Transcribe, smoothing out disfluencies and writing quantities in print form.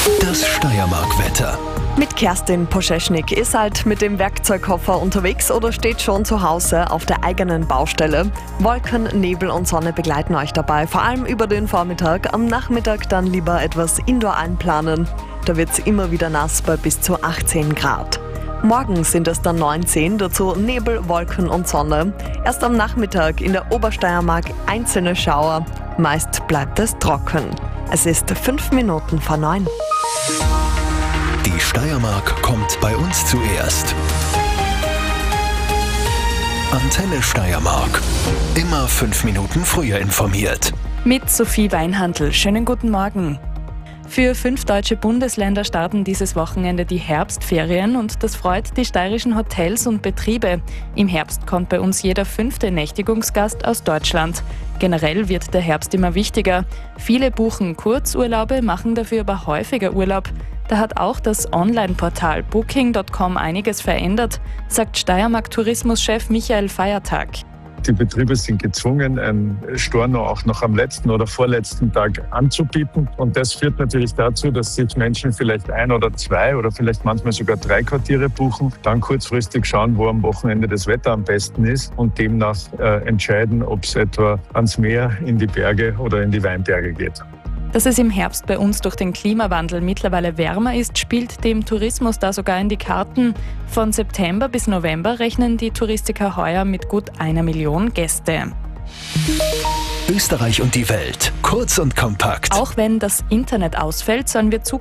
Das Steiermark-Wetter. Mit Kerstin Poscheschnik. Ihr seid mit dem Werkzeugkoffer unterwegs oder steht schon zu Hause auf der eigenen Baustelle. Wolken, Nebel und Sonne begleiten euch dabei, vor allem über den Vormittag. Am Nachmittag dann lieber etwas Indoor einplanen. Da wird's immer wieder nass bei bis zu 18 Grad. Morgen sind es dann 19, dazu Nebel, Wolken und Sonne. Erst am Nachmittag in der Obersteiermark einzelne Schauer. Meist bleibt es trocken. Es ist 5 Minuten vor 9. Die Steiermark kommt bei uns zuerst. Antenne Steiermark. Immer 5 Minuten früher informiert. Mit Sophie Weinhandl. Schönen guten Morgen. Für 5 deutsche Bundesländer starten dieses Wochenende die Herbstferien und das freut die steirischen Hotels und Betriebe. Im Herbst kommt bei uns jeder 5. Nächtigungsgast aus Deutschland. Generell wird der Herbst immer wichtiger. Viele buchen Kurzurlaube, machen dafür aber häufiger Urlaub. Da hat auch das Online-Portal Booking.com einiges verändert, sagt Steiermark-Tourismuschef Michael Feiertag. Die Betriebe sind gezwungen, ein Storno auch noch am letzten oder vorletzten Tag anzubieten. Und das führt natürlich dazu, dass sich Menschen vielleicht 1 oder 2 oder vielleicht manchmal sogar 3 Quartiere buchen, dann kurzfristig schauen, wo am Wochenende das Wetter am besten ist und demnach entscheiden, ob es etwa ans Meer, in die Berge oder in die Weinberge geht. Dass es im Herbst bei uns durch den Klimawandel mittlerweile wärmer ist, spielt dem Tourismus da sogar in die Karten. Von September bis November rechnen die Touristiker heuer mit gut 1 Million Gäste. Österreich und die Welt. Kurz und kompakt. Auch wenn das Internet ausfällt, sollen wir